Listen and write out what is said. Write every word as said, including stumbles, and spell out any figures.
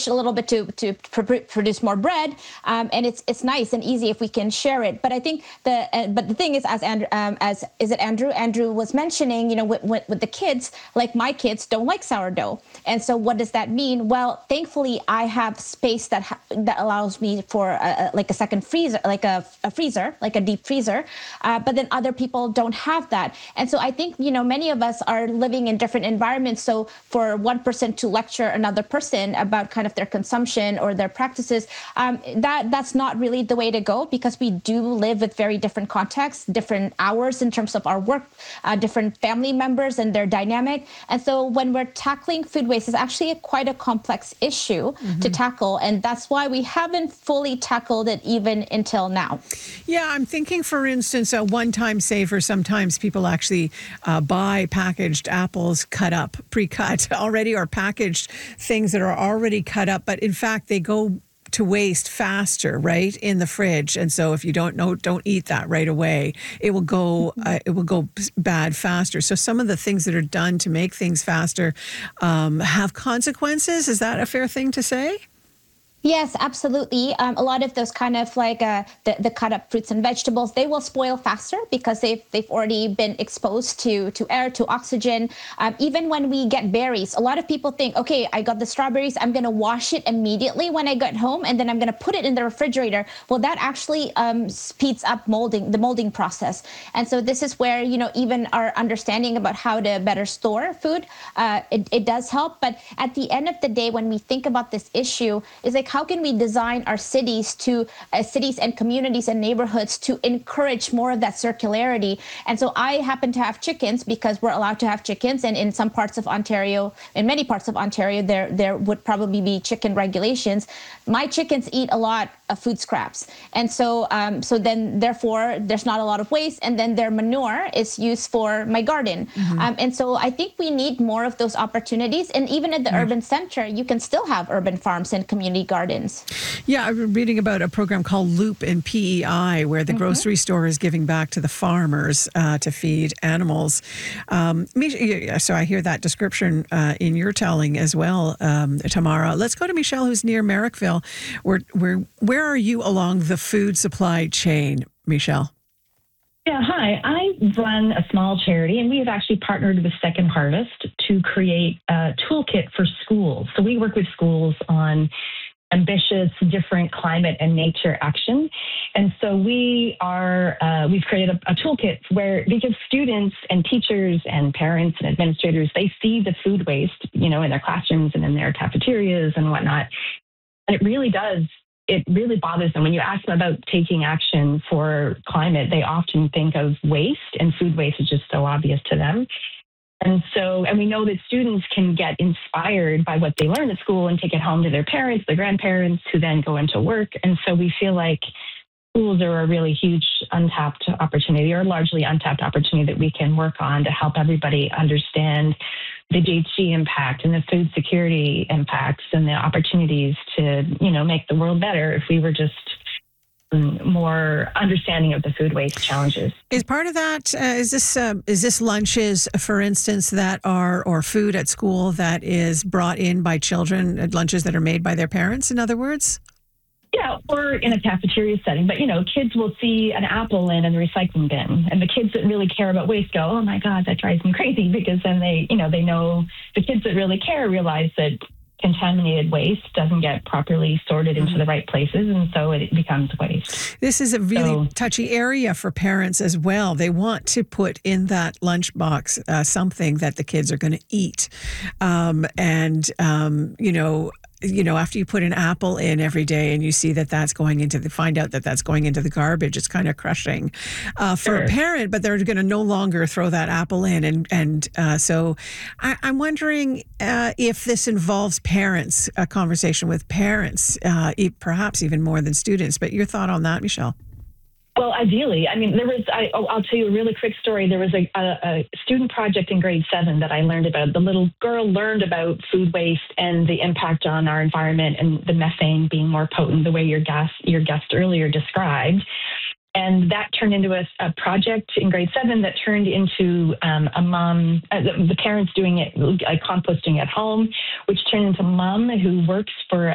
a little bit to to pr- produce more bread, um, and it's it's nice and easy if we can share it. But I think the uh, but the thing is, as Andrew, um, as is it Andrew? Andrew was mentioning, you know, with, with, with the kids, like my kids don't like sourdough, and so what does that mean? Well, thankfully, I have space that ha- that allows me for a, a, like a second freezer, like a, a freezer, like a deep freezer. Uh, but then other people don't have that, and so I think, you know, many of us are living in different environments. So for one person to lecture another person about kind of their consumption or their practices, um, that that's not really the way to go, because we do live with very different contexts, different hours in terms of our work, uh, different family members and their dynamic. And so when we're tackling food waste, it's actually a, quite a complex issue mm-hmm. to tackle. And that's why we haven't fully tackled it even until now. Yeah, I'm thinking, for instance, a one-time saver. Sometimes people actually uh, buy packaged apples cut up, pre-cut already, or packaged things that are already cut up. But in fact, they go to waste faster, right, in the fridge. And so if you don't know, don't eat that right away, it will go, uh, it will go bad faster. So some of the things that are done to make things faster um, have consequences. Is that a fair thing to say? Yes, absolutely. Um, a lot of those kind of like uh, the, the cut up fruits and vegetables, they will spoil faster because they've they've already been exposed to to air, to oxygen. Um, even when we get berries, a lot of people think, okay, I got the strawberries, I'm going to wash it immediately when I get home, and then I'm going to put it in the refrigerator. Well, that actually um, speeds up molding, the molding process. And so this is where, you know, even our understanding about how to better store food, uh, it, it does help. But at the end of the day, when we think about this issue, is like, how can we design our cities to uh, cities and communities and neighborhoods to encourage more of that circularity? And so I happen to have chickens because we're allowed to have chickens. And in some parts of Ontario, in many parts of Ontario, there, there would probably be chicken regulations. My chickens eat a lot of food scraps. And so, um, so then therefore there's not a lot of waste. And then their manure is used for my garden. Mm-hmm. Um, and so I think we need more of those opportunities. And even at the mm-hmm. urban center, you can still have urban farms and community gardens. Gardens. Yeah, I've been reading about a program called Loop in P E I, where the mm-hmm. grocery store is giving back to the farmers uh, to feed animals. Um, so I hear that description uh, in your telling as well, um, Tamara. Let's go to Michelle, who's near Merrickville. Where, where, where are you along the food supply chain, Michelle? Yeah, hi. I run a small charity, and we have actually partnered with Second Harvest to create a toolkit for schools. So we work with schools on ambitious, different climate and nature action. And so we are, uh, we've created a, a toolkit where, because students and teachers and parents and administrators, they see the food waste, you know, in their classrooms and in their cafeterias and whatnot. And it really does, it really bothers them. When you ask them about taking action for climate, they often think of waste, and food waste is just so obvious to them. And so, and we know that students can get inspired by what they learn at school and take it home to their parents, their grandparents, who then go into work. And so we feel like schools are a really huge untapped opportunity, or largely untapped opportunity, that we can work on to help everybody understand the G H G impact and the food security impacts and the opportunities to, you know, make the world better if we were just more understanding of the food waste challenges. Is part of that, uh, is this uh, is this lunches, for instance, that are, or food at school that is brought in by children, lunches that are made by their parents, in other words? Yeah, or in a cafeteria setting. But, you know, kids will see an apple in a recycling bin, and the kids that really care about waste go, oh my God, that drives me crazy, because then they, you know, they know, the kids that really care realize that contaminated waste doesn't get properly sorted into the right places, and so it becomes waste. This is a really so, touchy area for parents as well. They want to put in that lunchbox uh, something that the kids are going to eat. Um, and, um, you know, you know, after you put an apple in every day and you see that that's going into the, find out that that's going into the garbage, it's kind of crushing uh, for sure. a parent, but they're going to no longer throw that apple in. And, and uh, so I, I'm wondering uh, if this involves parents, a conversation with parents, uh, perhaps even more than students. But your thought on that, Michelle? Well, ideally, I mean, there was, I, I'll tell you a really quick story. There was a, a, a student project in grade seven that I learned about. The little girl learned about food waste and the impact on our environment and the methane being more potent, the way your guest, your guest earlier described. And that turned into a, a project in grade seven that turned into um, a mom, uh, the, the parents doing it, like composting at home, which turned into mom who works for